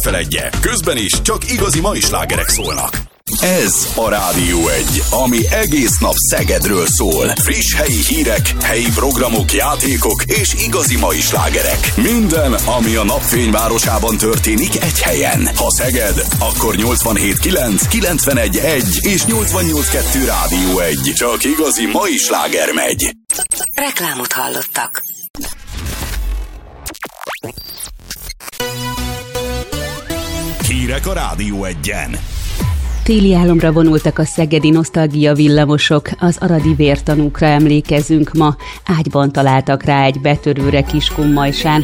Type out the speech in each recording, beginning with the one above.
Feledje, közben is csak igazi mai slágerek szólnak. Ez a Rádió 1, ami egész nap Szegedről szól. Friss helyi hírek, helyi programok, játékok és igazi mai slágerek. Minden, ami a napfényvárosában történik egy helyen. Ha Szeged, akkor 87.9, 91.1 és 88.2 Rádió 1. Csak igazi mai sláger megy. Reklámot hallottak. Hírek a Rádió 1-en. Téli álomra vonultak a szegedi nosztalgia villamosok, az aradi vértanúkra emlékezünk ma, ágyban találtak rá egy betörőre Kiskunmajsán.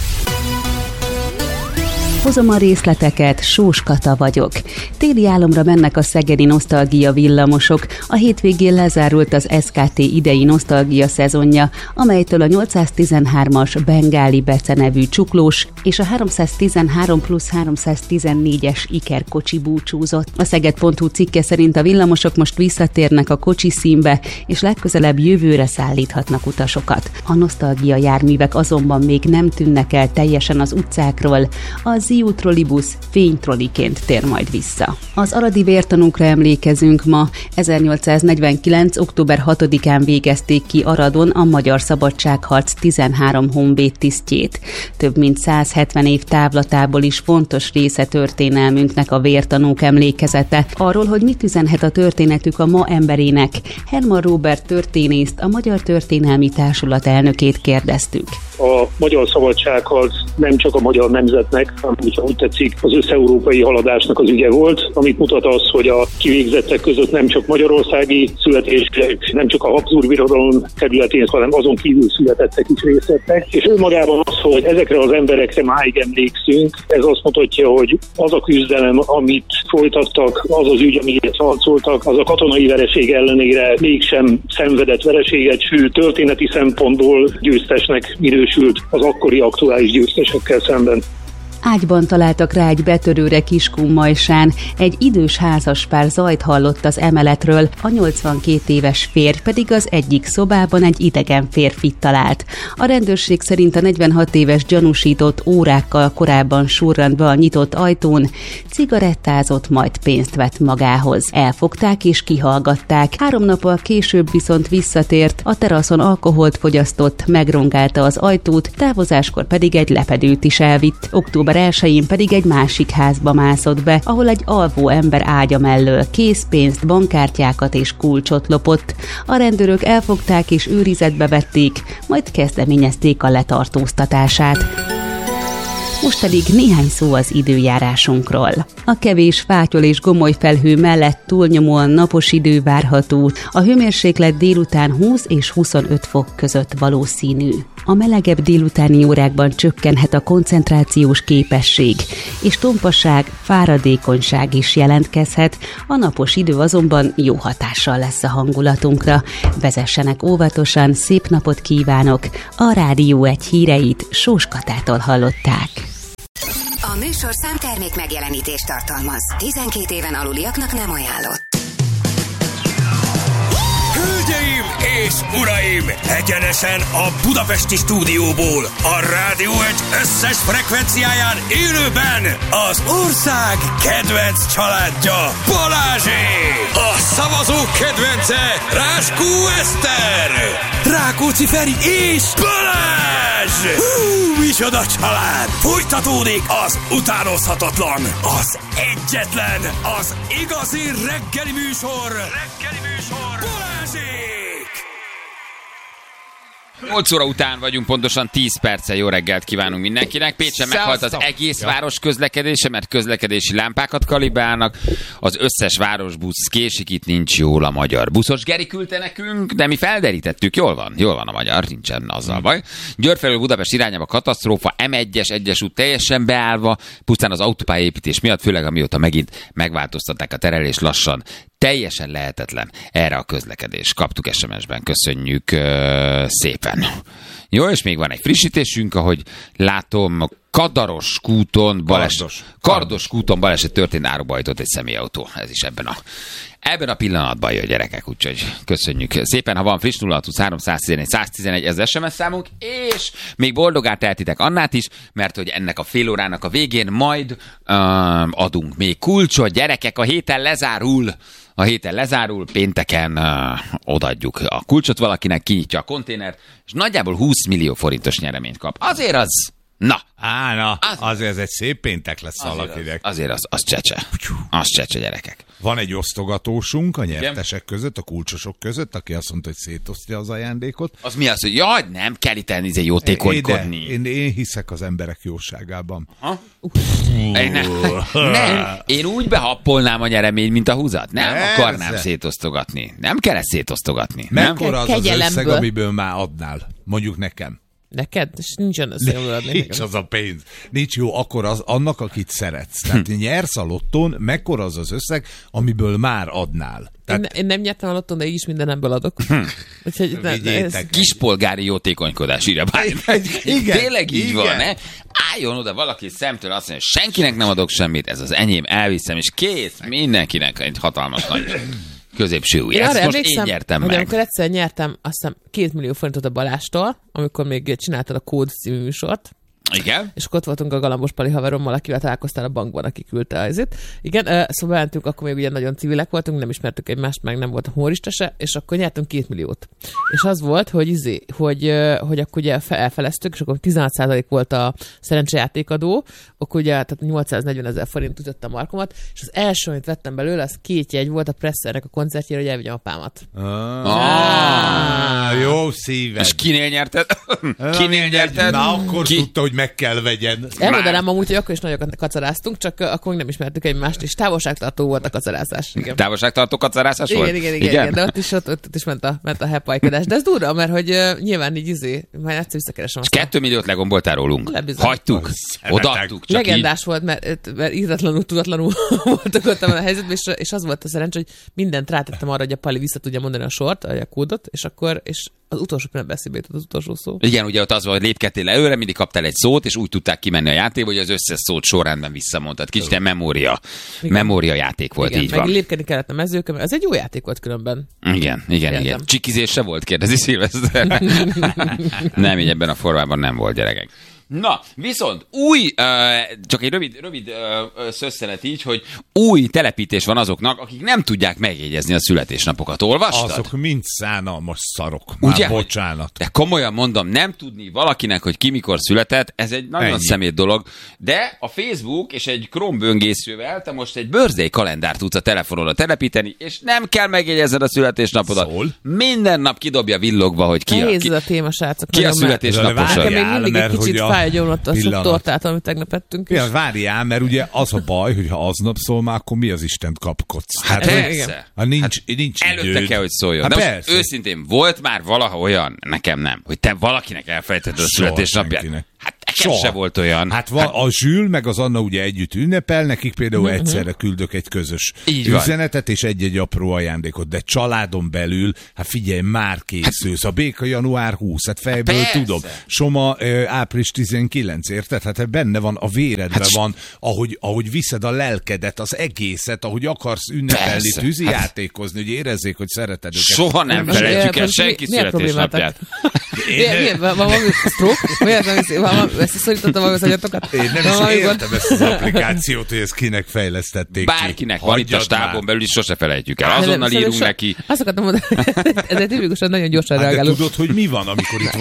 Hozom a részleteket, Sós Kata vagyok. Téli álomra mennek a szegedi nosztalgia villamosok. A hétvégén lezárult az SKT idei nosztalgia szezonja, amelytől a 813-as Bengáli Bece nevű csuklós és a 313 plusz 314-es Iker kocsi búcsúzott. A Szeged.hu cikke szerint a villamosok most visszatérnek a kocsi színbe, és legközelebb jövőre szállíthatnak utasokat. A nosztalgia járművek azonban még nem tűnnek el teljesen az utcákról. A Ziu trollibusz fénytroliként tér majd vissza. Az aradi vértanúkra emlékezünk ma. 1849. október 6-án végezték ki Aradon a Magyar Szabadságharc 13 honvéd tisztjét. Több mint 170 év távlatából is fontos része történelmünknek a vértanúk emlékezete. Arról, hogy mit üzenhet a történetük a ma emberének, Herman Róbert történészt, a Magyar Történelmi Társulat elnökét kérdeztük. A magyar szabadságharc nem csak a magyar nemzetnek, hanem úgy tetszik, az összeurópai haladásnak az ügye volt, amit mutat az, hogy a kivégzettek között nem csak magyarországi születések, nem csak a Habsburg birodalom területén, hanem azon kívül születettek is részt vettek. És önmagában az, hogy ezekre az emberekre máig emlékszünk, ez azt mutatja, hogy az a küzdelem, amit folytattak, az az ügy, amiért harcoltak, az a katonai vereség ellenére mégsem szenvedett vereséget, sőt történeti szempontból győztesnek minősült az akkori aktuális győztesekkel szemben. Ágyban találtak rá egy betörőre Kiskunmajsán, egy idős házaspár zajt hallott az emeletről, a 82 éves férj pedig az egyik szobában egy idegen férfit talált. A rendőrség szerint a 46 éves gyanúsított órákkal korábban surrant be a nyitott ajtón, cigarettázott, majd pénzt vett magához. Elfogták és kihallgatták. 3 nappal később viszont visszatért, a teraszon alkoholt fogyasztott, megrongálta az ajtót, távozáskor pedig egy lepedőt is elvitt. Október 1-én pedig egy másik házba mászott be, ahol egy alvó ember ágya mellől készpénzt, bankkártyákat és kulcsot lopott. A rendőrök elfogták és őrizetbe vették, majd kezdeményezték a letartóztatását. Most pedig néhány szó az időjárásunkról. A kevés fátyol és gomoly felhő mellett túlnyomóan napos idő várható, a hőmérséklet délután 20 és 25 fok között valószínű. A melegebb délutáni órákban csökkenhet a koncentrációs képesség, és tompasság, fáradékonyság is jelentkezhet, a napos idő azonban jó hatással lesz a hangulatunkra. Vezessenek óvatosan, szép napot kívánok! A Rádió 1 híreit Sós Katától hallották. A műsor számtermék megjelenítést tartalmaz. 12 éven aluliaknak nem ajánlott. Hölgyeim és uraim! Egyenesen a budapesti stúdióból, a Rádió 1 összes frekvenciáján élőben az ország kedvenc családja, Balázsék! A szavazók kedvence, Ráskó Eszter! Rákóczi Feri és Balázs! Micsoda család! Folytatódik az utánozhatatlan, az egyetlen, az igazi reggeli műsor! Balázsék! 8 óra után vagyunk, pontosan 10 perccel. Jó reggelt kívánunk mindenkinek. Pécsen meghalt az egész város közlekedése, mert közlekedési lámpákat kalibrálnak. Az összes városbusz késik, itt nincs jól a magyar buszos. Geri küldte nekünk, de mi felderítettük. Jól van a magyar, nincsen azzal baj. Győr felől Budapest irányába katasztrófa, M1-es, 1-es út teljesen beállva, pusztán az autópályaépítés miatt, főleg amióta megint megváltoztatták a terelést, lassan teljesen lehetetlen erre a közlekedés. Kaptuk SMS-ben, köszönjük szépen. Jó, és még van egy frissítésünk, ahogy látom, Kadaros kúton Kardos kúton baleset történt, árokba hajtott egy személyautó. Ez is ebben a pillanatban jön, gyerekek, úgyhogy köszönjük szépen. Ha van friss 0623 111 ez SMS számunk, és még boldogát tehetitek Annát is, mert hogy ennek a fél órának a végén majd adunk még kulcsot. Gyerekek, a héten lezárul, pénteken odaadjuk a kulcsot valakinek, kinyitja a konténert, és nagyjából 20 millió forintos nyereményt kap. Azért az... Azért ez egy szép péntek lesz valakinek. Azért az csecse. Az csecse, gyerekek. Van egy osztogatósunk a nyertesek között, a kulcsosok között, aki azt mondta, hogy szétosztja az ajándékot. Az mi az, hogy jaj, nem kell itt jótékonykodni. Én hiszek az emberek jóságában. Én úgy behappolnám a nyereményt, mint a húzat. Nem akarnám szétosztogatni. Nem kell ezt szétosztogatni. Mekkora az összeg, amiből már adnál? Mondjuk nekem. Neked? És nincsen össze, nincs az a pénz. Nincs jó, akkor az annak, akit szeretsz. Tehát nyersz a lottón, mekkora az az összeg, amiből már adnál. Tehát... Én nem nyertem a lottón, de így is mindenemből adok. Kispolgári jótékonykodás, írja bármi. Tényleg így van, ne? Álljon oda valaki szemtől azt mondja, hogy senkinek nem adok semmit, ez az enyém, elviszem, és kész, mindenkinek egy hatalmas nagy... középső új. Ezt most én nyertem meg. Amikor egyszer nyertem, azt hiszem 2 millió forintot a Balástól, amikor még csináltad a Kód című műsort. Igen. És ott voltunk a Galambos Pali haverommal, akivel találkoztál a bankban, aki küldte azért. Igen, szóval mentünk, akkor még ugye nagyon civilek voltunk, nem ismertük egymást, meg nem volt a humorista se, és akkor nyertünk 2 milliót. És az volt, hogy akkor ugye elfeleztük, és akkor 16% volt a szerencsejátékadó, akkor ugye tehát 840 000 forint ütött a markomat, és az első, amit vettem belőle, az 2 jegy volt a Pressernek a koncertjére, hogy elvigyem apámat. Jó szíved. És kinél nyerted? Na, akkor tudta, hogy meg kell vegyen. Elmondanám amúgy, hogy akkor is nagyokat kacaráztunk, csak akkor nem ismertük egymást, és távolságtartó volt a kacarázás. Igen. Távolságtartó kacarázás volt? Igen, de ott is ment a hepajkodás. De ez durva, mert hogy nyilván így már egyszer visszakeresem. 2 milliót legomboltál rólunk. Hagytuk, odaadtuk. Legendás volt, mert ízletlenül, tudatlanul voltak ott a helyzetben, és az volt a szerencsé, hogy mindent rátettem arra, hogy a Pali vissza tudja mondani a sort, a kódot, és akkor az utolsó pillanatban eszébe jutott az utolsó szó. Igen, ugye ott az volt, hogy lépkedtél előre, mindig kaptál egy szót, és úgy tudták kimenni a játékba, hogy az összes szót sorrendben visszamondtad. Kicsit ilyen memória játék volt, igen, így van. Meg lépkedni kellett a mezőkön, ez egy jó játék volt különben. Igen. Csikizés se volt, kérdezi Szilveszter. Nem, így ebben a formában nem volt, gyerekek. Na, viszont csak egy rövid szösszenet így, hogy új telepítés van azoknak, akik nem tudják megjegyezni a születésnapokat. Olvastad? Azok mind szánalmas szarok. Ugye? Bocsánat. De komolyan mondom, nem tudni valakinek, hogy ki mikor született, ez egy nagyon szemét dolog, de a Facebook és egy Chrome böngészővel te most egy birthday kalendárt tudsz a telefonodra telepíteni, és nem kell megjegyezned a születésnapodat. Minden nap kidobja villogva, hogy ki a téma, srácok. Ki a születésnaposa. Még mindig egy kicsit fájjon a sok tortát, amit tegnap ettünk. Ja, várjál, mert ugye az a baj, hogy ha aznap szól, már akkor mi az Istent kapkodsz? Hát persze. Nincs előtte időd. kell, hogy szóljon. De most őszintén, volt már valaha olyan, nekem nem, hogy te valakinek elfelejtetted a születésnapját. Hát nekem se volt olyan. Hát a Zsül meg az Anna ugye együtt ünnepel, nekik például egyszerre küldök egy közös üzenetet és egy apró ajándékot, de családon belül, hát figyelj, már készülsz. A Béka január 20, hát fejből tudom. Soma április 19, érted? Hát benne van, a véredben van, ahogy viszed a lelkedet, az egészet, ahogy akarsz ünnepelni, tűzijátékozni, hogy érezzék, hogy szereted őket. Soha nem felejtjük el senki születésnapját. Van valami stroke? Összeszorítottam az agyatokat? Én nem is értem ezt az applikációt, hogy ezt kinek fejlesztették. Bárkinek van itt a stábon belül, is sose felejtjük el. Azonnal írunk neki. Azt akartam mondani, ez egy tipikusan nagyon gyorsan reagálunk. De tudod, hogy mi van, amikor itt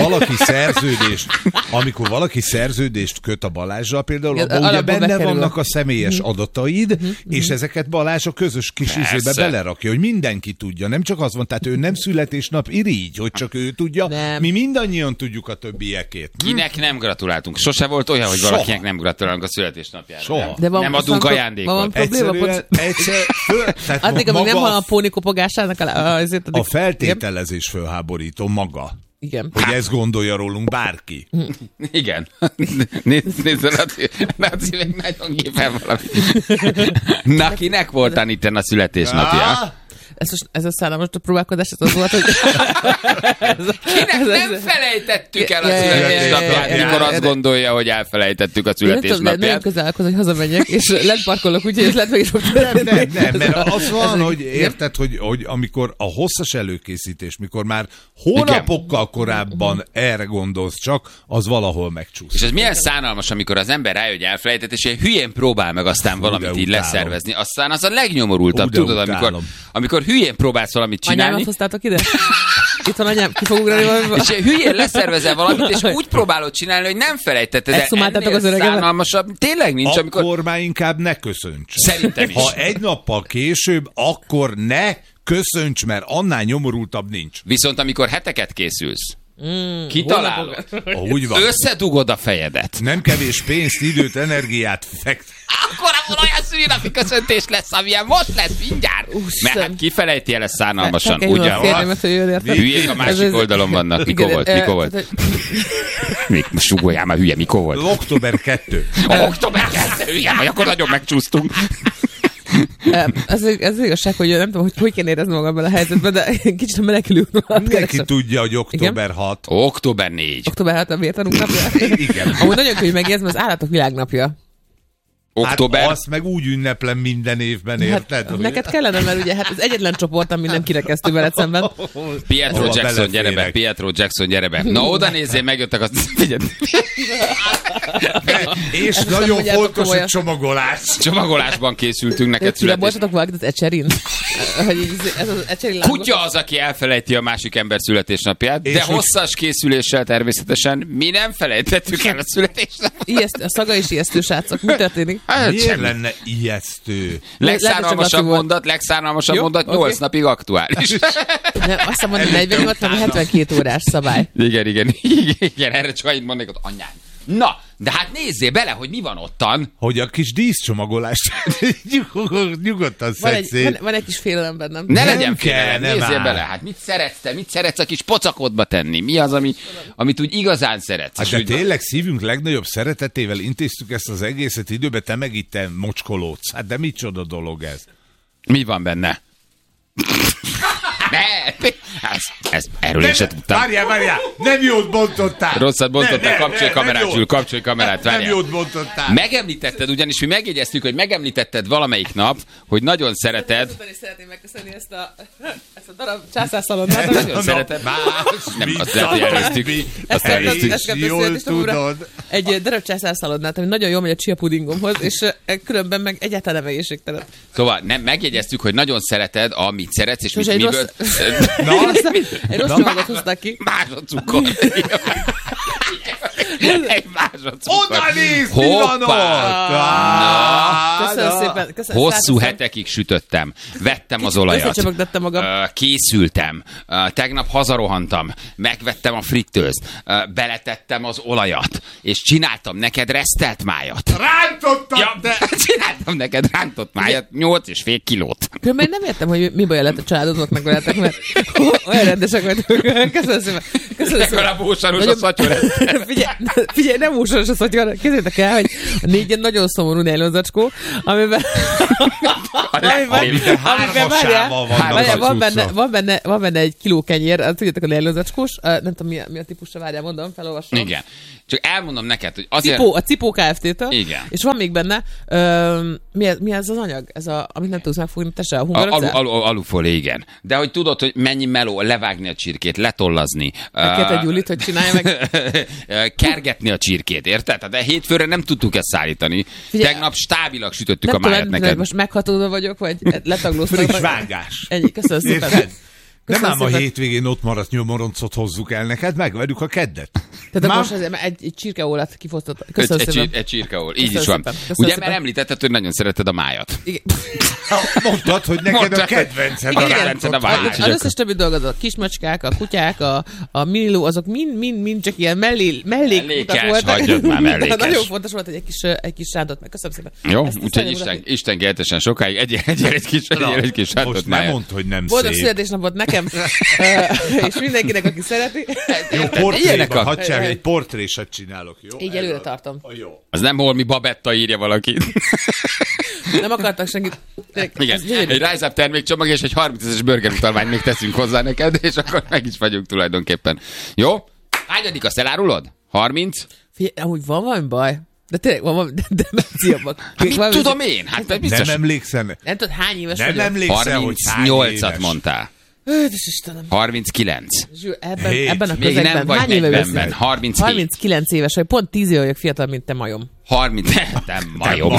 valaki szerződést köt a Balázsral például, abban ugye benne vannak a személyes adataid, és ezeket Balázs a közös kis izébe belerakja, hogy mindenki tudja. Nem csak az van, tehát ő nem születésnap irigy, hogy csak ő tudja. Mi mindannyian tudjuk a többiekét. Kinek nem gratuláltunk. Sose volt olyan, hogy valakinek nem gratulálunk a születésnapjára. Soha. Nem adunk ajándékot. Van probléma? Addig, amíg nem hall a póni kopogásának a feltételezés fölháborító maga. Igen. Hogy ezt gondolja rólunk bárki. Igen. Nézd, Laci meg nagyon gépen valami. Na, kinek voltán itten a születésnapja? Ez a szállalmas a próbálkozás, ez az volt, hogy... Nem felejtettük el a születésnapját, mikor azt gondolja, hogy elfelejtettük a születésnapját. Nagyon közel állok, hogy hazamegyek, és lent parkolok, úgyhogy lehet meg is fog Nem, mert az van, hogy érted, hogy amikor a hosszas előkészítés, mikor már hónapokkal korábban erre gondolsz csak, az valahol megcsúsz. És ez milyen szánalmas, amikor az ember rájön, hogy elfelejtett, és ilyen hülyén próbál meg aztán valamit így leszervezni. Aztán az a legnyomorultabb, tudod, amikor hülyén próbálsz valamit csinálni. Anyámat hoztátok ide? Itt van anyám, ki fog ugrani valami? És hülyén leszervezel valamit, és úgy próbálod csinálni, hogy nem felejtetted el. Ennél szánalmasabb tényleg nincs, amikor... Akkor már inkább ne köszönts. Szerintem is. Ha egy nappal később, akkor ne köszönts, mert annál nyomorultabb nincs. Viszont amikor heteket készülsz, kitalálod, úgy van. összedugod a fejedet. Nem kevés pénzt, időt, energiát fektet. Akkor abban olyan szülinapi köszöntés lesz, amilyen most lesz mindjárt. Mert hát kifelejti el ezt szánalmasan. Ugye? Hülyék a másik oldalon vannak. Mikor volt? Sugoljál már, hülye, mikor volt? Október 2. Október 2, hülye, vagy akkor nagyon megcsúsztunk. Ez igazság, hogy nem tudom, hogy kéne érezni magam a helyzetben, de kicsit menekülő. Mindenki tudja, hogy október 6. Október 4. Október 6 a vértanúk napja. Igen. Amúgy nagyon könnyű megjegyezni, az állatok világnapja. Október. Hát azt meg úgy ünneplem minden évben, érted? Hát, neked kellene, mert ugye hát az egyetlen csoport, ami nem kirekesztő veled szemben. Pietro Jackson, gyere be, Pietro Jackson, gyere be. Na oda nézzél, megjöttek azt. És nagyon fontos a csomagolás. Csomagolásban készültünk neked születés. Boltsatok valakit az Ecserin? Ez az Ecserin Kutya az, aki elfelejti a másik ember születésnapját, de hosszas készüléssel természetesen mi nem felejtettük el a születésnapját. A szaga is ijesztő, srácok. Mi történik? Miért lenne ijesztő? Legszánalmasabb mondat, 8 napig aktuális. Nem, azt hiszem, hogy 48, nem 72 órás szabály. Igen, erre csak annyit mondnék, hogy anyám. Na, de hát nézzél bele, hogy mi van ottan. Hogy a kis díszcsomagolást nyugodtan szedszél. Van egy kis félelem bennem. Ne legyen félelem, nézzél bele. Hát mit szeretsz te? Mit szeretsz a kis pocakodba tenni? Mi az, amit úgy igazán szeretsz? Hát de tényleg szívünk legnagyobb szeretetével intéztük ezt az egészet időbe, te meg itt mocskolódsz. Hát de micsoda dolog ez? Mi van benne? Erről én sem tudtam. Várjál, nem jót bontottál. Rosszat bontottál, kapcsolj kamerát, várjál. Nem jót bontottál. Megemlítetted, ugyanis mi megjegyeztük, hogy megemlítetted valamelyik nap, hogy nagyon szereted. Szeretném megköszönni ezt a darab császárszalonnát. Nagyon szereted. Nem, azt lehet, hogy elnéztük. Ezt jól tudod. Egy darab császárszalonnát, ami nagyon jól megy a chia pudingomhoz, és különben meg egyáltalán nem egészségtelen. Szóval megjegyeztük, hogy nagyon szereted, amit szeretsz, és miből... Egy rossz csomagot hozták ki. Másodcukor. Egy másodcukor. Oda nézd, mi van ott! Köszönöm szépen. Hosszú hetekig sütöttem. Vettem az olajat. Készültem. Tegnap hazarohantam. Megvettem a frittőzt. Beletettem az olajat. És csináltam neked resztelt májat. Rántottam! Ja, csináltam neked rántott májat. 8,5 kilót. Különben nem értem, hogy mi baj lett a családodnak meg veletek, mert olyan rendesek vagytok. Köszönöm szépen. Legalább ósaros a szatyor. Figyelj, nem ósaros a szatyor. Képzeljétek el, hogy a 4 ilyen nagyon szomorú nejlonzacskó, amiben van benne egy kiló kenyér, tudjátok a nejlonzacskós, nem tudom mi a típusra, várjál, mondom, felolvasom. Igen. Csak elmondom neked, hogy azért... A Cipó Kft-től. Igen. És van még benne, mi ez az anyag? Ez amit nem tudsz megfogni, te se a hungarocell? Alufólia, igen. De hogy tudod, hogy mennyi meló, levágni a csirkét, letollazni. Megkérte Gyulit, hogy csinálja meg. Kergetni a csirkét, érted? De hétfőre nem tudtuk ezt szállítani. Tegnap stábilag sütöttük a májat neked. Most meghatódva vagyok, vagy letaglóztam. Friss vágás. Ennyi, köszönöm szépen. Nem ám a hétvégén ott maradt nyomoroncot hozzuk el neked, megverjük a keddet. Tehát most azért egy csirkeólat kifosztott. Köszönöm szépen. Egy csirkeól, így is van. Ugye, mert említetted, hogy nagyon szereted a májat. Igen. Mondtad, hogy neked a kedvenced a rántott májat. Az összes többi dolgod, a kismacskák, a kutyák, a milló, azok mind csak ilyen mellékutak voltak. Hagyjad már, mellékes. Nagyon fontos volt, hogy egy kis rántott meg. Köszönöm szépen. Jó, úgyhogy Isten keltesen sokáig egyél egy kis rántott májat. Most nem mondd, hogy nem szép. Boldog születésnapot nekem. És mindenkinek, aki szereti. Jó, portréban, hadd sem, egy portrésat csinálok, jó? Így előre tartom. Jó. Az nem holmi Babetta írja valaki. Nem akartak senkit. Igen, egy Rise Up termékcsomag és egy 30 ezeres burger utalványt még teszünk hozzá neked, és akkor meg is vagyunk tulajdonképpen. Jó? Hányadik, azt elárulod? 30? Figyelj, amúgy van valami baj? De tényleg van valami demenciabbak. Mit tudom én? Hát biztos. Nem emlékszem. Nem tudod, hány éves Nem vagyok? emlékszem, hogy hány 38-at mondtál. Istenem. 39. Ebben a Még nem közegben vagy hány éve 40-ben. 39 éves vagy, pont 10 éve vagyok fiatal, mint te majom. 30. Te majom.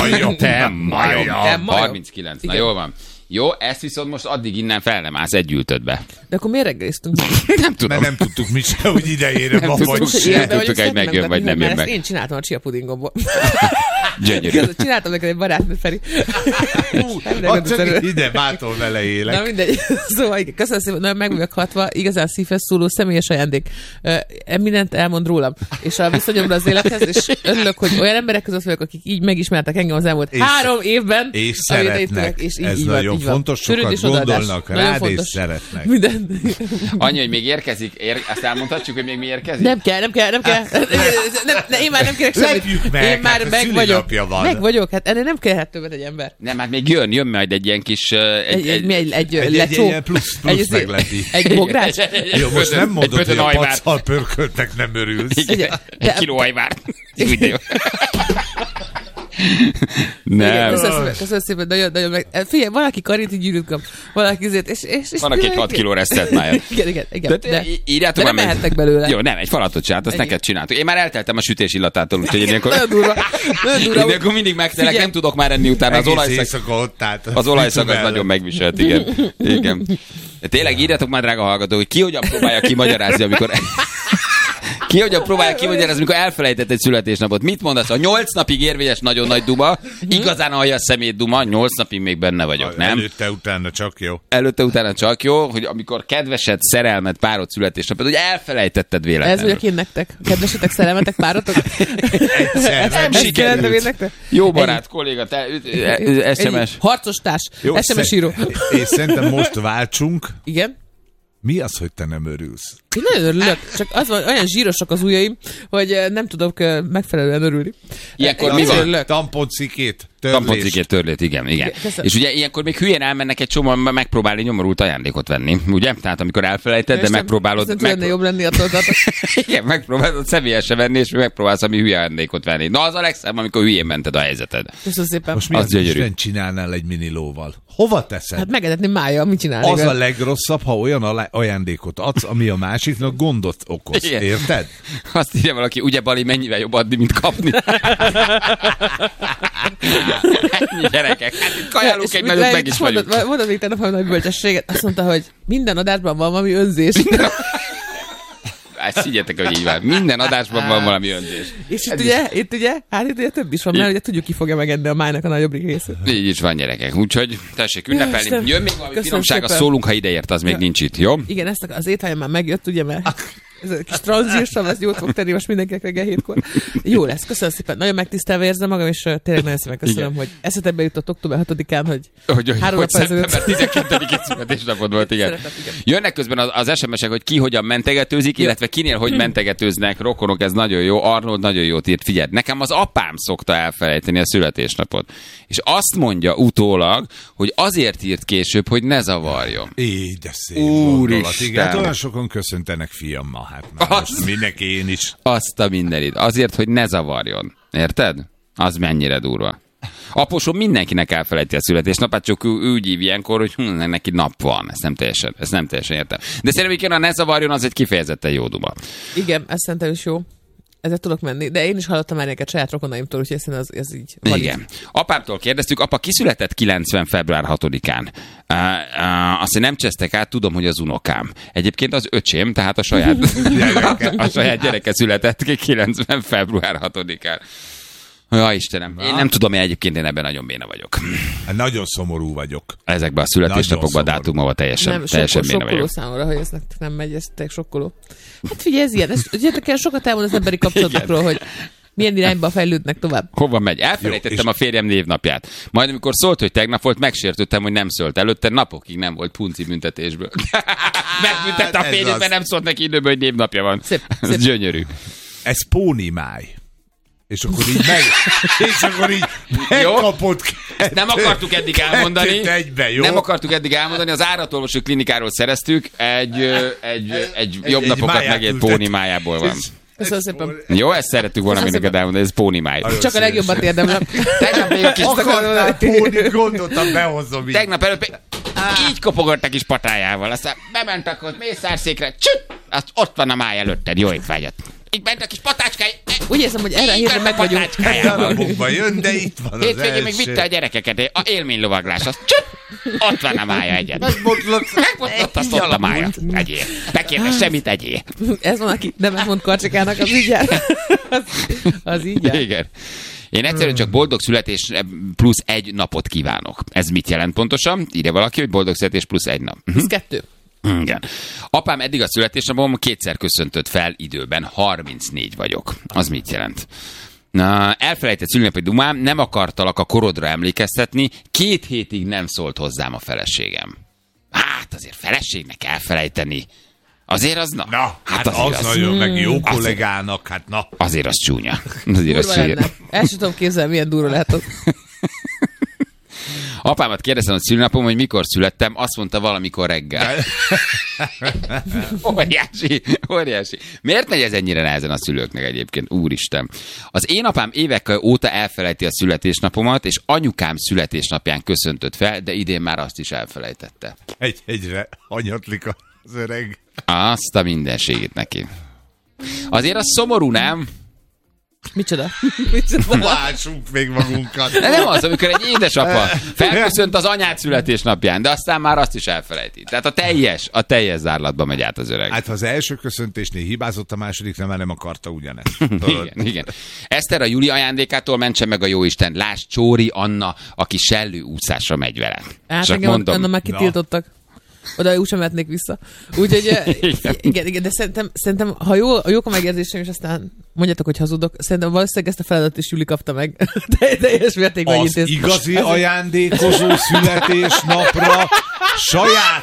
39. Na jól van. Jó, ezt viszont most addig innen fel nem állsz, egy ültöd be. De akkor miért reggeliztünk? Nem tudom. Mert nem tudtuk mi se, hogy idejére van vagy se. Nem tudtuk, hogy megjön, vagy nem jön meg. Én csináltam a chia pudingomból. Gyönyörű. Csináltam neked egy barátnőt, Feri. Csak ide bátol vele élek. Na mindegy. Szóval igen, köszönöm szépen, nagyon meg vagyok hatva, igazán szívhez szóló személyes ajándék. Mindent elmond rólam. És a viszonyomra az élethez, és örülök, hogy olyan emberek között vagyok, akik így megismertek engem az elmúlt 3 évben. És szeretnek. Ez nagyon fontos, sokat gondolnak rád, és szeretnek. Annyi, hogy még érkezik, azt elmondhatjuk, hogy még mi érkezik? Nem kell. Én már nem kérek semmit. Én már meg vagyok. Meg vagyok, hát ennél nem kellhet többet egy ember. Nem, hát még jön majd egy ilyen kis... Egy plusz meglepi. Egy bogrács. Jó, most nem mondod, hogy a paccal pörköltnek nem örülsz. Egy kiló ajvárt. Úgy de jó. Nem. Köszönöm szépen, nagyon meg... Figyelj, valaki karinti gyűrűt kap, valaki azért, és van, aki 6 kiló resztelt májat. Igen. De írjátok nem mehettek belőle. Jó, nem, egy falatot csinált, azt neked csináltuk. Én már elteltem a sütés illatától, úgyhogy én ilyenkor... Nagyon durva. Nem mindig nem tudok már enni utána. Az olajszag az nagyon megviselt, igen. De tényleg írjátok már, drága hallgató, hogy ki hogyan próbálja kimagyarázni, amikor... Ki hogyan próbálja kimagyarázni, amikor elfelejtett egy születésnapot? Mit mondasz? A 8 napig érvényes nagyon nagy duma, igazán aljas szemét duma, 8 napig még benne vagyok, nem? Előtte-utána csak jó. Előtte-utána csak jó, hogy amikor kedvesed, szerelmed, párod születésnapot, hogy elfelejtetted véletlenül. Ez vagyok én nektek. Kedvesetek, szerelmetek, párotok? Nem sikerült. Jó barát, kolléga, te SMS. Harcos társ, SMS író. És szerintem most váltsunk. Igen? Mi az, hogy te nem örülsz? Én nagyon örülök, csak az van, olyan zsírosak az ujjaim, hogy nem tudok megfelelően örülni. Ilyenkor mi van? Tamponcikét törlét, igen. És ugye ilyenkor még hülyén elmennek egy csomó megpróbálni nyomorult ajándékot venni, ugye? Tehát amikor elfelejted, de megpróbálod... Lenne jobb lenni attól. Igen, megpróbálod személyesen venni, és megpróbálsz ami hülye ajándékot venni. Na az a legszebb, amikor hülyén mented a helyzeted. Köszönöm szépen. Most mi az Isten csinálnál egy minilóval? Hova teszed? Hát megedetni mája, mit csinálni? Az a legrosszabb, ha olyan ajándékot adsz, ami a másiknak gondot okoz. Igen. Érted? Azt írja valaki, ugye Bali, mennyivel jobb adni, mint kapni. Ennyi gyerekek. Hát itt kajálunk egy nagyot, meg is vagyunk. Mondod még tegnap valami nagy bölcsességet. Azt mondta, hogy minden adásban van valami önzés. Ezt higgyetek, hogy így van. Minden adásban van valami önzés. És itt ugye több is van, mert ugye tudjuk, ki fogja megenni a májnak a nagyobbik részét. Így is van, gyerekek. Úgyhogy tessék ünnepelni. Jön még valami finomság, a szólunk, ha ideért, az még nincs itt, jó? Igen, ezt az étvágyam már megjött, ugye, mert ez a kis tranzírsam, ez jót fog tenni most mindenkinek reggel 7-kor. Jó lesz, köszönöm szépen. Nagyon megtisztelve érzem magam, és tényleg nagyon szépen köszönöm, hogy eszetembe jutott október 6-án, hogy 3 nap ezelőtt. Szeptember 12-i születésnapod volt, igen. Jönnek közben az SMS-ek, hogy ki hogyan mentegetőzik, illetve kinél hogy mentegetőznek, rokonok, ez nagyon jó. Arnold nagyon jót írt. Figyelj, nekem az apám szokta elfelejteni a születésnapot. És azt mondja utólag, hogy azért írt később, hogy ne zavarjon. Így, de szép gondolat. Igen, olyan sokan köszöntenek fiammal. Hát már most mindenki, én is. Azt a mindenit. Azért, hogy ne zavarjon. Érted? Az mennyire durva. Aposom mindenkinek elfelejti a születésnapát, csak ő úgy hív ilyenkor, hogy neki nap van. Ezt nem teljesen értem. De szerintem, hogy ne zavarjon, az egy kifejezetten jó duma. Igen, ezt szerintem is jó. Ezzel tudok menni, de én is hallottam már neked saját rokonaimtól, úgyhogy ez így valid. Igen. Apámtól kérdeztük, apa kiszületett 90. február 6-án. Azt nem csesztek át, tudom, hogy az unokám. Egyébként az öcsém, tehát a saját gyereke született 90. február 6-án. Ja, Istenem. Én nem tudom, egyébként én ebben nagyon béna vagyok. Nagyon szomorú vagyok. Ezekben a születésnapokban, dátumokban teljesen béna vagyok. Számomra, hogy ez nem megy, ez tényleg sokkoló. Hát figyelj, ez ilyen. Tudjátok el, sokat elmond az emberi kapcsolatokról, hogy milyen irányba fejlődnek tovább. Hova megy? Elfelejtettem a férjem névnapját. Majd amikor szólt, hogy tegnap volt, megsértődtem, hogy nem szólt előtte, napokig nem volt punci büntetésből. Megbüntette a férjét, mert nem szólt neki időből, hogy névnapja van. Szép. Ez gyönyörű. Ez pónimáj. És akkor így megkapod Ezt nem akartuk eddig elmondani. Egyben, jó? Nem akartuk eddig elmondani. Az állatorvosi klinikáról szereztük. Egy jobb napokat megélt pónimájából van. Köszönöm szépen. Jó, ezt szerettük volna még neked elmondani, ez pónimáj. Csak a legjobbat érdemlem. Tegnap még a kis... Akartál pónit, gondoltam, behozom így. Tegnap előbb így kopogott a kis patájával, aztán bementek ott mészárszékre, azt ott van a máj előtted, jó étvágyat. Így ment a kis patácskáj. Úgy érzem, hogy erre a hétre meg vagyunk. Darabokba jön, de itt van az hétvégén még első. vitte a gyerekeket, a élménylovaglás, az ott van a mája egyet. Megbotlott, azt ott a mája. Egyél. Bekérte, semmit egyél. Ez van, aki nem mond Karcsikának, az így jár. Az így jár. Igen. Én egyszerűen csak boldog születés plusz egy napot kívánok. Ez mit jelent pontosan? Írja valaki, hogy boldog születés plusz egy nap. Ez 2. Igen. Apám eddig a születésnapom kétszer köszöntött fel időben, 34 vagyok. Az mit jelent? Na, elfelejtett szülinapi dumám, nem akartalak a korodra emlékeztetni, 2 hétig nem szólt hozzám a feleségem. Hát azért feleségnek elfelejteni. Azért az na. Na, hát azért az nagyon, meg jó kollégának, hát na. Azért az csúnya. Azért az csúnya. El sem tudom képzelni, milyen durva lehet az. Apámat kérdeztem a szülinapom, hogy mikor születtem, azt mondta valamikor reggel. Óriási. Miért megy ez ennyire nehezen a szülőknek egyébként? Úristen. Az én apám évek óta elfelejti a születésnapomat, és anyukám születésnapján köszöntött fel, de idén már azt is elfelejtette. Egyre anyatlik az öreg. Azt a mindenségét neki. Azért az szomorú, nem? Micsoda? Lássunk még magunkat. De nem az, amikor egy édesapa felköszönt az anyád születésnapján, de aztán már azt is elfelejti. Tehát a teljes zárlatba megy át az öreg. Hát ha az első köszöntésnél hibázott, a másodiknál már nem akarta ugyanezt. Igen. Eszter a Juli ajándékától mentse meg a jóisten. Lásd Csóri Anna, aki sellő úszásra megy vele. Hát engem Anna már kitiltottak. Oda úgy sem mehetnék vissza. Úgyhogy igen, de szerintem ha jók a megérzésem, és aztán mondjátok, hogy hazudok, szerintem valószínűleg ezt a feladatot is Juli kapta meg. Teljes mértékben az igazi ajándékozó születésnapra saját...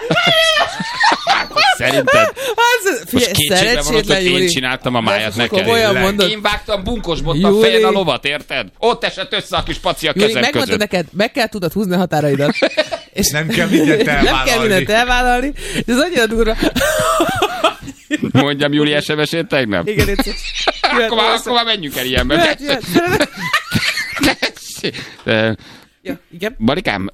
Szerinted? Figyelj, most kétségbe van ott, hogy én csináltam a májat neked. Én vágtam bunkosbottan fején a lovat, érted? Ott esett össze a kis paci a kezem között. Megmondta neked, meg kell tudod húzni a határeidat. És nem kell mindent elvállalni. Nem kell mindent elvállalni. Ez annyira durva. Mondjam Júli SMS-ét tegnap? Igen, akkor már menjünk el ilyenbe. Ja, igen. Balikám,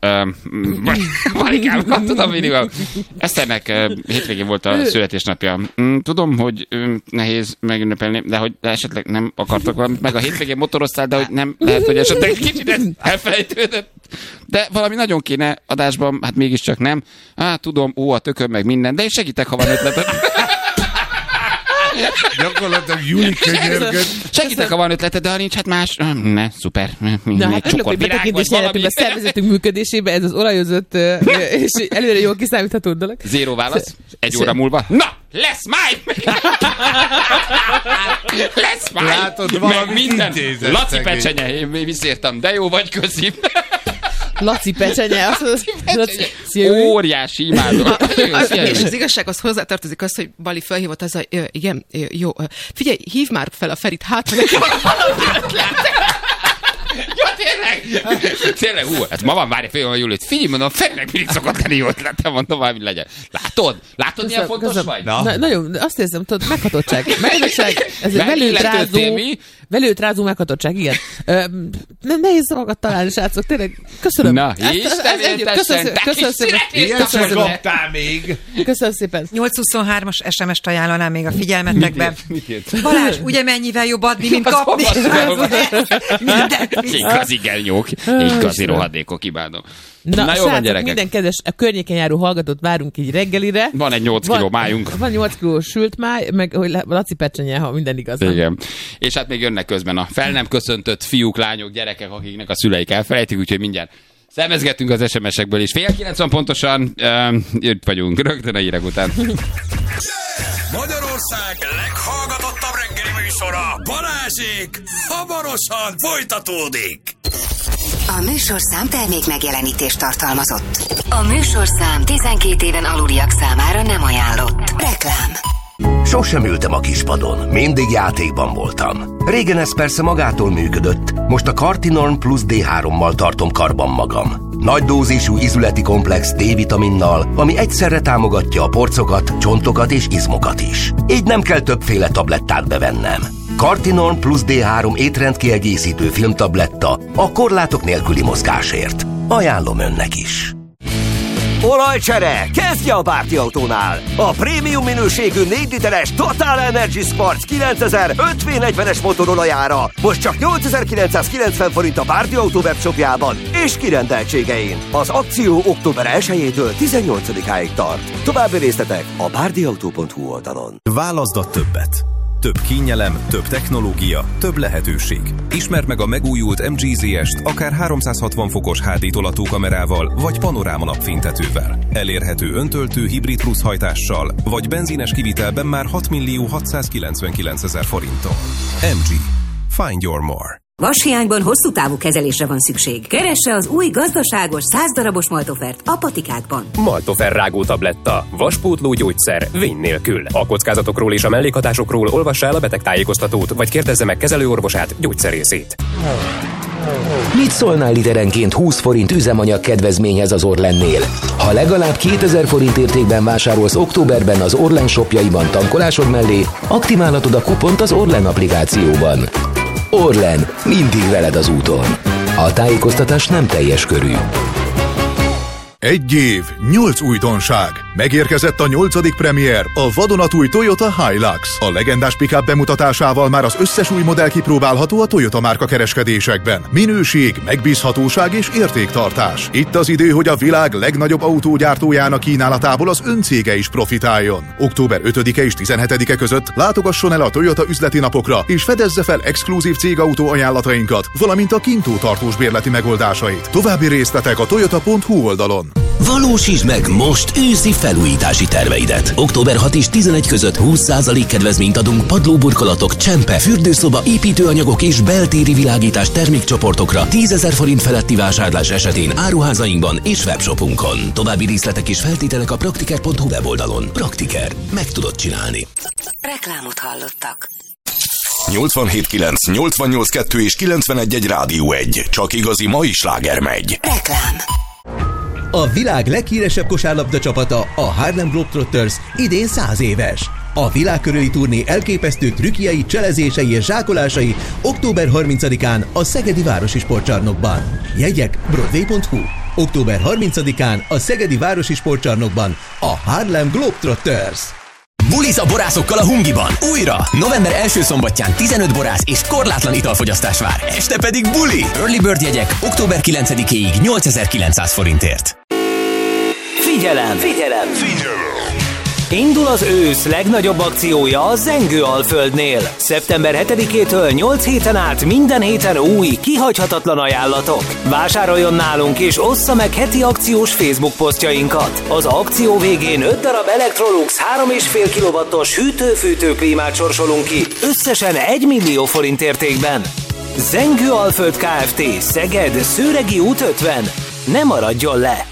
tudom mindig. Eszternek hétvégén volt a születésnapja. Tudom, hogy nehéz megünnepelni, de hogy esetleg nem akartak valamit, meg a hétvégén motoroztál, de hogy nem lehet, hogy esetleg kicsit elfelejtődött. De valami nagyon kéne adásban, hát mégiscsak nem. Tudom, a tököm meg minden, de én segítek, ha van ötleted. Gyakorlatilag Júli könyörgött. Segítek, ha van ötleted, de ha nincs, hát más. Ne, szuper. Na hát örülök, hogy betekintés nyerhetünk a szervezetünk működésébe, ez az olajozött és előre jól kiszámítható dolog. 0 válasz, 1 óra múlva. Na, lesz máj! Lesz máj! Látod, meg minden. Laci pecsenye, én visszértem, de jó vagy, köszi. Laci pecsenye. Óriási, imádom. És az igazsághoz hozzátartozik az, hogy Bali felhívott az, hogy igen, jó, figyelj, hív már fel a Ferit, hát Ja, tényleg, hát ma van, várj, félben a Júlit. Figyelj, mondom, Ferinek mindig szokott lenni jó ötlete, mondom, valami legyen. Látod, milyen fontos vagy? Nagyon, azt érzem, tudod, meghatottság. Ez velőt rázó meghatottság, igen. Nehéz szavakat találni, srácok, tényleg. Köszönöm. Na, köszönöm szépen. Ilyet sem kaptál még. Köszönöm szépen. 823-as SMS-t ajánlanám még a figyelmetekbe. Balázs, ugye mennyivel jobb adni, mint kapni? Igazi genyók, igazi rohadékok, imádom. Na jó, van, gyerekek. Minden kedves a környéken járó hallgatót várunk így reggelire. Van egy 8 kiló májunk. Van 8 kiló sült máj, meg hogy Laci pecsenye, ha minden igaz. Igen. És hát még jönnek közben a fel nem köszöntött fiúk, lányok, gyerekek, akiknek a szüleik elfelejtik, úgyhogy mindjárt szemezgetünk az SMS-ekből is. 8:90 pontosan, itt vagyunk, rögtön a hírek után. Magyarország leghallgatottabb reggeli műsora, Balázsék, hamarosan folytatódik. A műsorszám termék megjelenítést tartalmazott. A műsorszám 12 éven aluliak számára nem ajánlott. Reklám. Sosem ültem a kispadon, mindig játékban voltam. Régen ez persze magától működött, most a Cartinorm Plus D3-mal tartom karban magam. Nagy dózisú izületi komplex D-vitaminnal, ami egyszerre támogatja a porcokat, csontokat és izmokat is. Így nem kell többféle tablettát bevennem. Cartinorm Plus D3 étrendkiegészítő filmtabletta a korlátok nélküli mozgásért. Ajánlom önnek is. Olajcsere! Kezdje a Bárdi Autónál! A prémium minőségű 4 literes Total Energy Sport 9000 5V40-es motorolajára most csak 8990 forint a Bárdi Autó webshopjában és kirendeltségein. Az akció október 1-től 18-áig tart. További részletek a bárdiautó.hu oldalon. Válaszd a többet. Több kényelem, több technológia, több lehetőség. Ismerd meg a megújult MG ZS-t akár 360 fokos HD tolatókamerával vagy panoráma napfénytetővel. Elérhető öntöltő hibrid plusz hajtással vagy benzines kivitelben már 6.699.000 forinttal. MG. Find your more. Vashiányban hosszú távú kezelésre van szükség. Keresse az új gazdaságos 100 darabos Maltofert a patikákban. Maltofer rágó tabletta. Vaspótló gyógyszer vény nélkül. A kockázatokról és a mellékhatásokról olvassa el a betegtájékoztatót, vagy kérdezze meg kezelőorvosát, gyógyszerészét. Mit szólnál literenként 20 forint üzemanyag kedvezményhez az Orlennél? Ha legalább 2000 forint értékben vásárolsz októberben az Orlen shopjaiban tankolásod mellé, aktiválhatod a kupont az Orlen applikációban. Orlen, mindig veled az úton. A tájékoztatás nem teljes körű. 1 év, 8 újdonság. Megérkezett a 8. premier, a vadonatúj Toyota Hilux. A legendás pick-up bemutatásával már az összes új modell kipróbálható a Toyota márka kereskedésekben. Minőség, megbízhatóság és értéktartás. Itt az idő, hogy a világ legnagyobb autógyártójának kínálatából az öncége is profitáljon. Október 5-e és 17-e között látogasson el a Toyota üzleti napokra, és fedezze fel exkluzív cégautó ajánlatainkat, valamint a Kintó tartós bérleti megoldásait. További részletek a toyota.hu oldalon. Valósítsd meg most őszi felújítási terveidet. Október 6 és 11 között 20% kedvezményt adunk padlóburkolatok, csempe, fürdőszoba, építőanyagok és beltéri világítás termékcsoportokra 10 000 forint feletti vásárlás esetén áruházainkban és webshopunkon. További részletek és feltételek a praktiker.hu weboldalon. Praktiker. Meg tudod csinálni. Reklámot hallottak. 87.9, 88.2 és 91.1 Rádió 1. Csak igazi mai sláger megy. Reklám. A világ leghíresebb kosárlabda csapata, a Harlem Globetrotters idén 100 éves. A világkörüli turné elképesztő trükkjei, cselezései és zsákolásai október 30-án a Szegedi Városi Sportcsarnokban. Jegyek broadway.hu. Október 30-án a Szegedi Városi Sportcsarnokban a Harlem Globetrotters. Buliz a borászokkal a Hungiban. Újra! November első szombatján 15 borász és korlátlan italfogyasztás vár. Este pedig buli! Early Bird jegyek október 9-ig 8900 forintért. Figyelem! Figyelem! Indul az ősz legnagyobb akciója a Zengő-Alföldnél. Szeptember 7-től 8 héten át minden héten új, kihagyhatatlan ajánlatok. Vásároljon nálunk és ossza meg heti akciós Facebook posztjainkat. Az akció végén 5 darab Electrolux 3,5 kW-os hűtő-fűtő-klímát sorsolunk ki, összesen 1 millió forint értékben. Zengő-Alföld Kft. Szeged, Szőregi út 50. Ne maradjon le!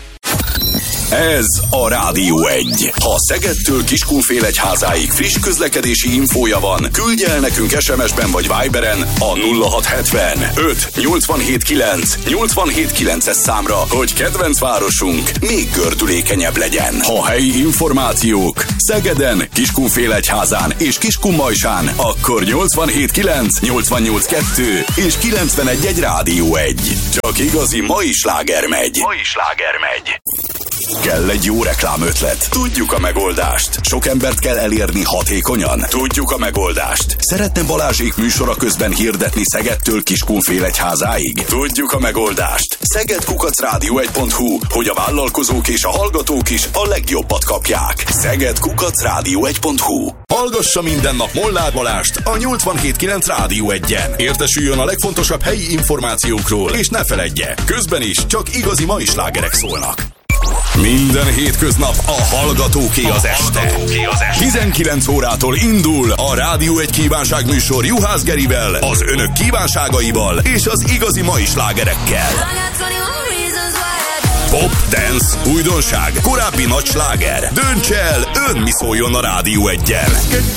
Ez a Rádió 1. Ha Szegedtől Kiskunfélegyházáig friss közlekedési infója van, küldj el nekünk SMS-ben vagy Viberen a 0670 5 87 9 87 9-es számra, hogy kedvenc városunk még gördülékenyebb legyen. Ha helyi információk Szegeden, Kiskunfélegyházán és Kiskunmajsán, akkor 87 9 88 2 és 91.1 Rádió 1. Csak igazi mai sláger megy. Mai sláger megy. Kell egy jó reklámötlet? Tudjuk a megoldást. Sok embert kell elérni hatékonyan? Tudjuk a megoldást. Szeretne Balázsék műsora közben hirdetni Szegedtől Kiskunfélegyházáig? Tudjuk a megoldást. szeged@radio1.hu, hogy a vállalkozók és a hallgatók is a legjobbat kapják. szeged@radio1.hu. Hallgassa minden nap Molnár Balást a 87.9 Rádió 1-en. Értesüljön a legfontosabb helyi információkról, és ne feledje, közben is csak igazi mai slágerek szólnak. Minden hétköznap a hallgatóké az este. 19 órától indul a Rádió 1 kívánságműsor Juhász Gerivel, az önök kívánságaival és az igazi mai slágerekkel. Pop, dance, újdonság, korábbi nagy sláger. Dönts el, ön mi szóljon a Rádió 1-jel.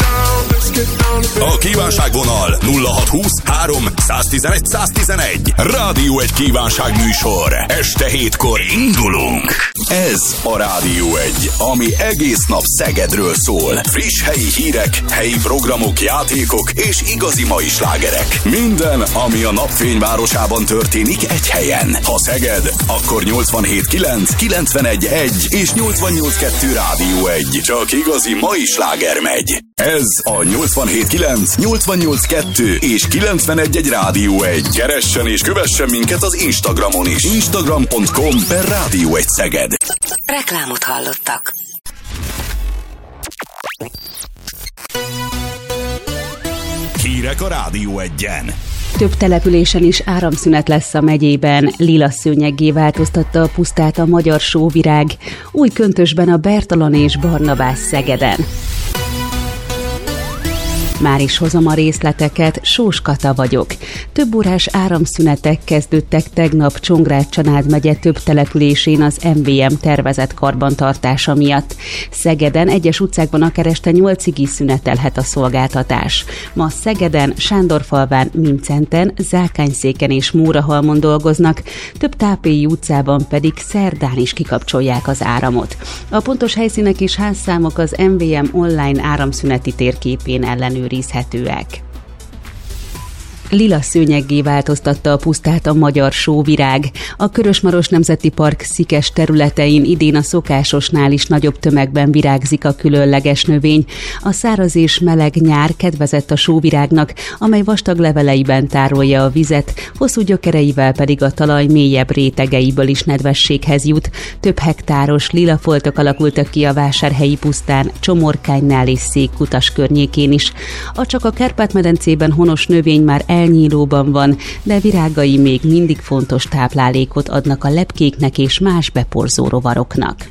A kívánságvonal 0620 3 111 111. Rádió 1 kívánságműsor. Este 7-kor indulunk. Ez a Rádió 1, ami egész nap Szegedről szól. Friss helyi hírek, helyi programok, játékok és igazi mai slágerek. Minden, ami a napfényvárosában történik egy helyen. Ha Szeged, akkor 87.9, 91.1 és 88.2 Rádió 1. Csak igazi mai sláger megy. Ez a 87.9, 88.2 és 91.1 Rádió 1. Keressen és kövessen minket az Instagramon is. Instagram.com/Rádió 1 Szeged. Reklámot hallottak. Hírek a Rádió 1-en. Több településen is áramszünet lesz a megyében. Lila szőnyeggé változtatta a pusztát a magyar sóvirág. Új köntösben a Bertalan és Barnabás Szegeden. Már is hozom a részleteket, Sós Kata vagyok. Több órás áramszünetek kezdődtek tegnap Csongrád-Csanád megye több településén az MVM tervezett karbantartása miatt. Szegeden egyes utcákban akár este 8-ig is szünetelhet a szolgáltatás. Ma Szegeden, Sándorfalván, Mincenten, Zákányszéken és Mórahalmon dolgoznak, több tápélyi utcában pedig szerdán is kikapcsolják az áramot. A pontos helyszínek és házszámok az MVM online áramszüneti térképén ellenőrizhetőek. Lila szőnyeggé változtatta a pusztát a magyar sóvirág. A Körösmaros Nemzeti Park szikes területein idén a szokásosnál is nagyobb tömegben virágzik a különleges növény. A száraz és meleg nyár kedvezett a sóvirágnak, amely vastag leveleiben tárolja a vizet, hosszú gyökereivel pedig a talaj mélyebb rétegeiből is nedvességhez jut. Több hektáros lilafoltok alakultak ki a vásárhelyi pusztán, Csomorkánynál és Székkutas környékén is. A csak a Kárpát-medencében honos növény már elnyílóban van, de virágai még mindig fontos táplálékot adnak a lepkéknek és más beporzó rovaroknak.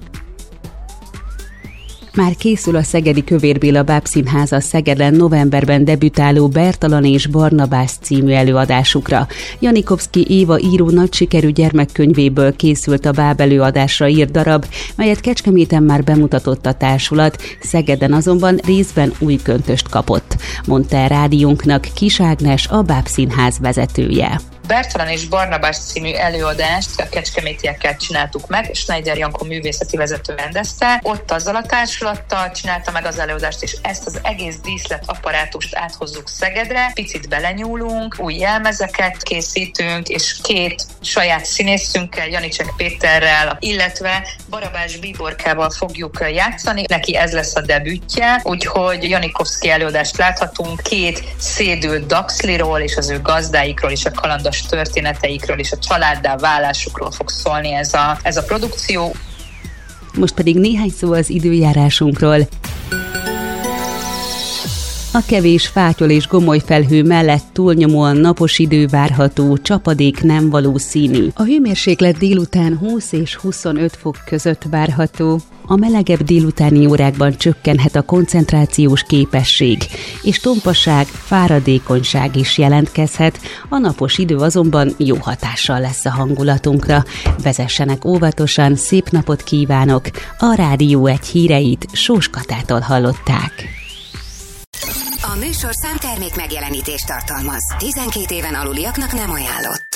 Már készül a szegedi Kövér Béla Bábszínháza Szegeden novemberben debütáló Bertalan és Barnabás című előadásukra. Janikovszky Éva író nagy sikerű gyermekkönyvéből készült a báb előadásra írt darab, melyet Kecskeméten már bemutatott a társulat, Szegeden azonban részben új köntöst kapott, mondta el rádiónknak Kis Ágnes, a Bábszínház vezetője. Bertalan és Barnabás című előadást a kecskemétiekkel csináltuk meg, Schneider Jankó művészeti vezető rendezte. Ott azzal a társulattal csinálta meg az előadást, és ezt az egész díszlet apparátust áthozzuk Szegedre, picit belenyúlunk, új jelmezeket készítünk, és két saját színészünkkel, Janicsek Péterrel, illetve Barabás Bíborkával fogjuk játszani. Neki ez lesz a debütje, úgyhogy Janikovszky előadást láthatunk, két szédült Daxliról és az ő gazdáikról és a kalandos történeteikről és a családdá válásukról fog szólni ez a produkció. Most pedig néhány szó az időjárásunkról. A kevés fátyol és gomoly felhő mellett túlnyomóan napos idő várható, csapadék nem valószínű. A hőmérséklet délután 20 és 25 fok között várható. A melegebb délutáni órákban csökkenhet a koncentrációs képesség, és tompaság, fáradékonyság is jelentkezhet, a napos idő azonban jó hatással lesz a hangulatunkra. Vezessenek óvatosan, szép napot kívánok! A Rádió 1 híreit Sós Katától hallották. A műsor számtermék megjelenítést tartalmaz. 12 éven aluliaknak nem ajánlott.